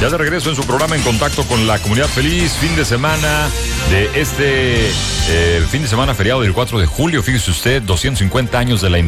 Ya de regreso en su programa En Contacto con la Comunidad. Feliz fin de semana de fin de semana feriado del 4 de julio. Fíjese usted, 250 años de la